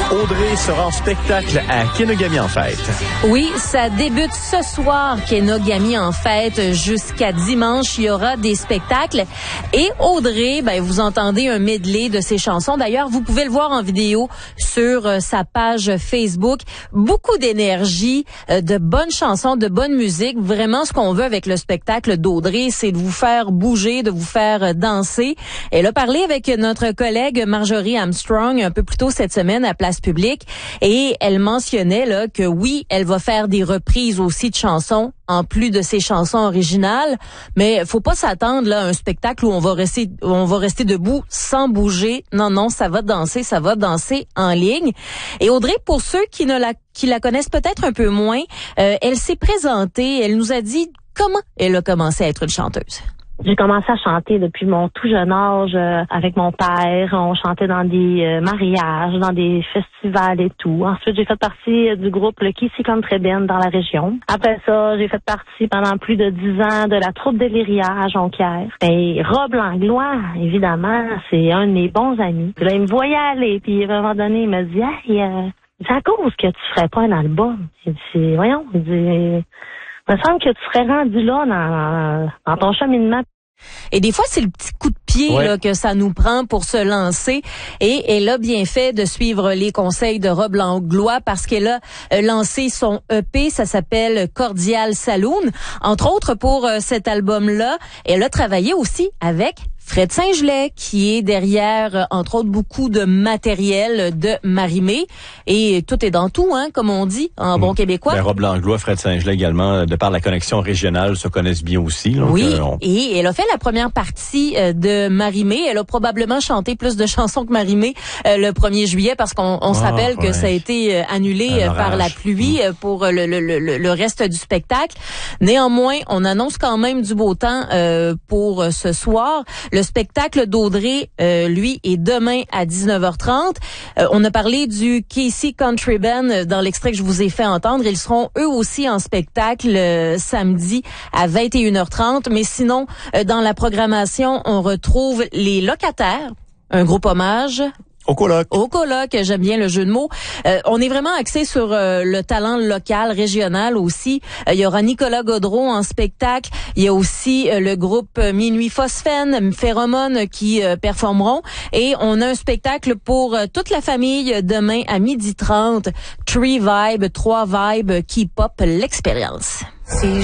Audrey sera en spectacle à Kenogami en fête. Oui, ça débute ce soir, Kenogami en fête, jusqu'à dimanche. Il y aura des spectacles. Et Audrey, vous entendez un medley de ses chansons. D'ailleurs, vous pouvez le voir en vidéo sur sa page Facebook. Beaucoup d'énergie, de bonnes chansons, de bonne musique. Vraiment, ce qu'on veut avec le spectacle d'Audrey, c'est de vous faire bouger, de vous faire danser. Elle a parlé avec notre collègue Marjorie Armstrong un peu plus tôt cette semaine à Place Publique et elle mentionnait là que oui, elle va faire des reprises aussi de chansons en plus de ses chansons originales, mais faut pas s'attendre là à un spectacle où on va rester debout sans bouger. Non, ça va danser en ligne. Et Audrey, pour ceux qui la connaissent peut-être un peu moins, elle s'est présentée, elle nous a dit comment elle a commencé à être une chanteuse. J'ai commencé à chanter depuis mon tout jeune âge avec mon père. On chantait dans des mariages, dans des festivals et tout. Ensuite, j'ai fait partie du groupe le Kissy Country Band dans la région. Après ça, j'ai fait partie pendant plus de 10 ans de la troupe Deliria à Jonquière. Et Rob Langlois, évidemment, c'est un de mes bons amis. Puis là, il me voyait aller, puis à un moment donné, il me dit « Hey, c'est à cause que tu ferais pas un album. » Il dit « Voyons, il dit... Il me semble que tu serais rendu là dans ton cheminement. » Et des fois, c'est le petit coup de pied là, que ça nous prend pour se lancer. Et elle a bien fait de suivre les conseils de Rob Langlois parce qu'elle a lancé son EP, ça s'appelle Cordial Saloon. Entre autres, pour cet album-là, elle a travaillé aussi avec Fred Saint-Gelais, qui est derrière, entre autres, beaucoup de matériel de Marie-Mé. Et tout est dans tout, comme on dit, en bon québécois. Rob Langlois, Fred Saint-Gelais également, de par la connexion régionale, se connaissent bien aussi. Donc, oui, et elle a fait la première partie de Marie-Mé. Elle a probablement chanté plus de chansons que Marie-Mé le 1er juillet, parce qu'on se rappelle que ça a été annulé par la pluie pour le reste du spectacle. Néanmoins, on annonce quand même du beau temps pour ce soir. Le spectacle d'Audrey, lui, est demain à 19h30. On a parlé du Kissy Country Band dans l'extrait que je vous ai fait entendre. Ils seront eux aussi en spectacle samedi à 21h30. Mais sinon, dans la programmation, on retrouve Les Locataires, un groupe hommage Au coloc, j'aime bien le jeu de mots. On est vraiment axé sur le talent local, régional aussi. Il y aura Nicolas Gaudreau en spectacle. Il y a aussi le groupe Minuit Phosphène, Phéromone qui performeront. Et on a un spectacle pour toute la famille demain à 12h30. 3 Vibe qui pop l'expérience.